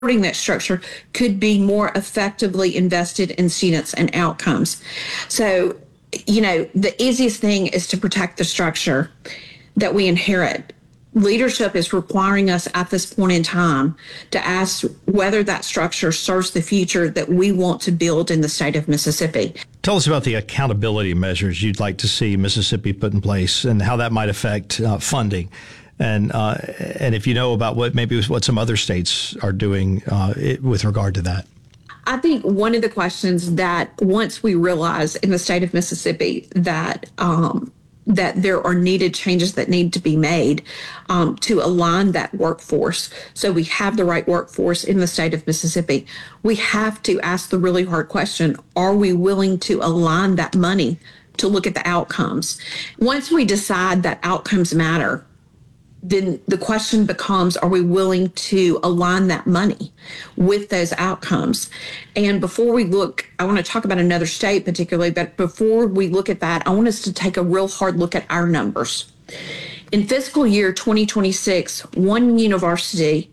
that structure could be more effectively invested in students and outcomes. So, the easiest thing is to protect the structure that we inherit. Leadership is requiring us at this point in time to ask whether that structure serves the future that we want to build in the state of Mississippi. Tell us about the accountability measures you'd like to see Mississippi put in place and how that might affect funding. And if you know about what some other states are doing with regard to that. I think one of the questions that once we realize in the state of Mississippi that there are needed changes that need to be made to align that workforce, so we have the right workforce in the state of Mississippi, we have to ask the really hard question, are we willing to align that money to look at the outcomes? Once we decide that outcomes matter, then the question becomes, are we willing to align that money with those outcomes? And before we look, I want to talk about another state particularly, but before we look at that, I want us to take a real hard look at our numbers. In fiscal year 2026, one university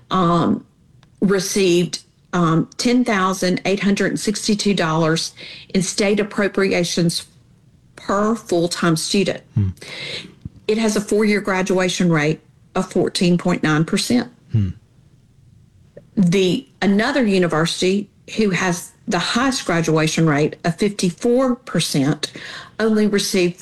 received $10,862 in state appropriations per full-time student. It has a 4-year graduation rate of 14.9%. Another university who has the highest graduation rate of 54% only received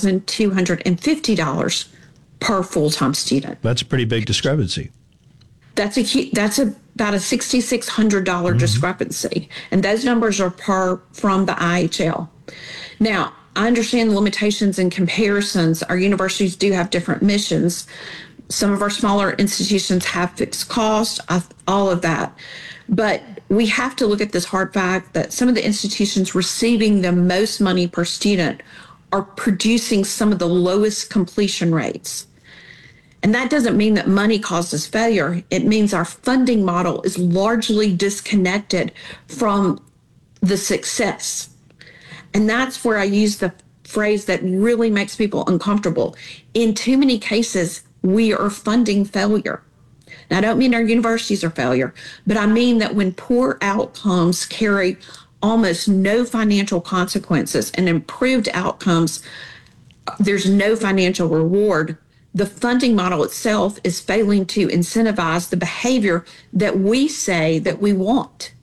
$4,250 per full-time student. That's a pretty big discrepancy. That's about a $6,600 discrepancy, and those numbers are from the IHL. Now, I understand the limitations and comparisons. Our universities do have different missions. Some of our smaller institutions have fixed costs, all of that. But we have to look at this hard fact that some of the institutions receiving the most money per student are producing some of the lowest completion rates. And that doesn't mean that money causes failure. It means our funding model is largely disconnected from the success. And that's where I use the phrase that really makes people uncomfortable. In too many cases, we are funding failure. Now, I don't mean our universities are failure, but I mean that when poor outcomes carry almost no financial consequences and improved outcomes, there's no financial reward. The funding model itself is failing to incentivize the behavior that we say that we want.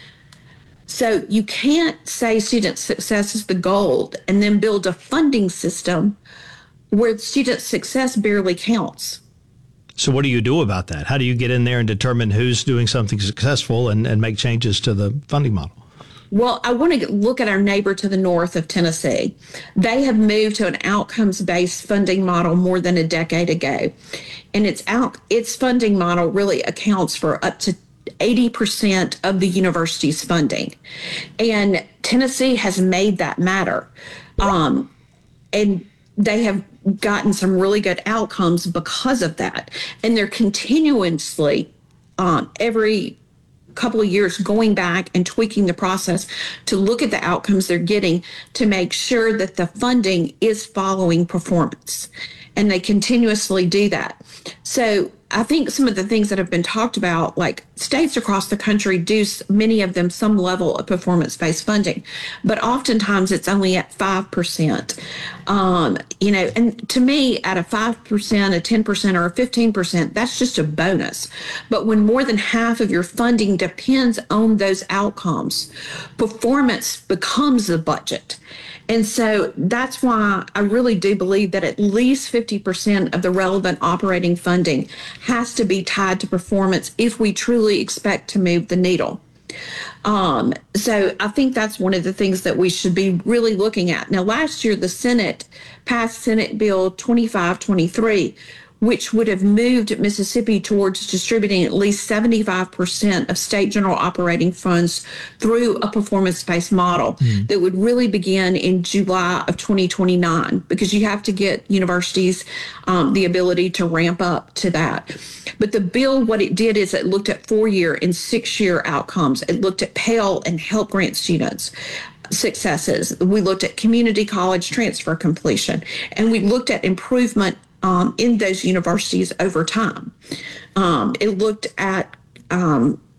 So you can't say student success is the goal and then build a funding system where student success barely counts. So what do you do about that? How do you get in there and determine who's doing something successful and make changes to the funding model? Well, I want to look at our neighbor to the north of Tennessee. They have moved to an outcomes-based funding model more than a decade ago. And its funding model really accounts for up to 80% of the university's funding. And Tennessee has made that matter. And they have gotten some really good outcomes because of that. And they're continuously, every couple of years, going back and tweaking the process to look at the outcomes they're getting to make sure that the funding is following performance. And they continuously do that. So I think some of the things that have been talked about, like states across the country do, many of them, some level of performance-based funding, but oftentimes it's only at 5%. And to me, at a 5%, a 10%, or a 15%, that's just a bonus. But when more than half of your funding depends on those outcomes, performance becomes the budget. And so that's why I really do believe that at least 50% of the relevant operating funding has to be tied to performance if we truly expect to move the needle. So I think that's one of the things that we should be really looking at. Now, last year, the Senate passed Senate Bill 2523, which would have moved Mississippi towards distributing at least 75% of state general operating funds through a performance-based model that would really begin in July of 2029, because you have to get universities the ability to ramp up to that. But the bill, what it did is it looked at 4-year and 6-year outcomes. It looked at Pell and Help Grant students successes. We looked at community college transfer completion, and we looked at improvement in those universities over time. It looked at